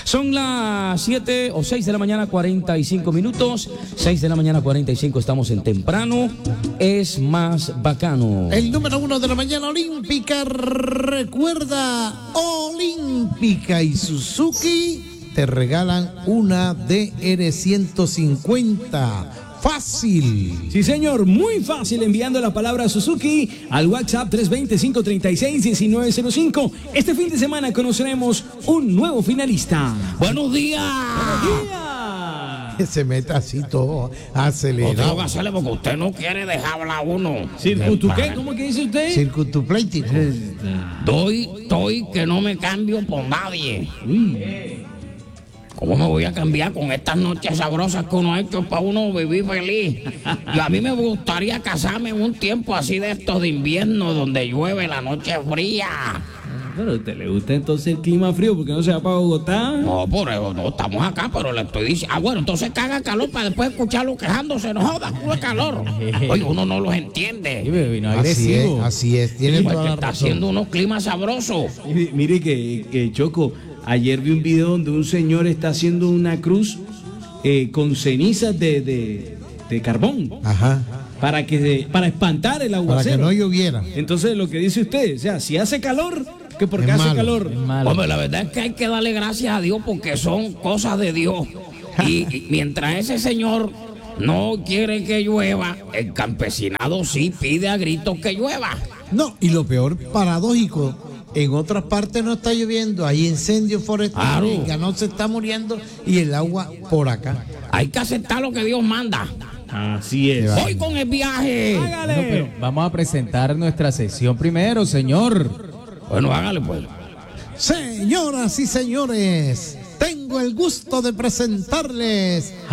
Son las 7 o 6 de la mañana, 45 minutos. 6 de la mañana, 45, estamos en temprano. Es más bacano. El número 1 de la mañana olímpica, recuerda, Olímpica y Suzuki te regalan una DR150. Fácil. Sí, señor, muy fácil, enviando la palabra Suzuki al WhatsApp 320-536-1905. Este fin de semana conoceremos un nuevo finalista. ¡Buenos días! ¡Buenos días! Que se meta así todo acelerado. No tengo que hacerle porque usted no quiere dejar hablar a uno. ¿Circuito qué? ¿Cómo que dice usted? Circuito plástico. Estoy que no me cambio por nadie. ¿Cómo me voy a cambiar con estas noches sabrosas que uno ha hecho para uno vivir feliz? Y a mí me gustaría casarme en un tiempo así de estos de invierno, donde llueve, la noche fría. Pero a usted le gusta entonces el clima frío, porque no se va para Bogotá. No, por eso no estamos acá, pero le estoy diciendo. Bueno, entonces que haga calor para después escucharlo quejándose, no joda, puro calor. Oye, uno no los entiende. Así es. Tiene Pues toda que la está razón. haciendo unos climas sabrosos. Mire que Choco, ayer vi un video donde un señor está haciendo una cruz con cenizas de carbón. Ajá. Para espantar el Para aguacero. que no lloviera. Entonces lo que dice usted, o sea, si hace calor, que porque Es hace malo, calor. Hombre, la verdad es que hay que darle gracias a Dios porque son cosas de Dios. Y mientras ese señor no quiere que llueva, el campesinado sí pide a gritos que llueva. No, y lo peor, paradójico, en otras partes no está lloviendo, hay incendios forestales, Claro. el ganado se está muriendo y el agua por acá. Hay que aceptar lo que Dios manda. Así es. Voy con el viaje. Hágale. Bueno, pero vamos a presentar nuestra sección primero, señor. Bueno, hágale pues. Señoras y señores, tengo el gusto de presentarles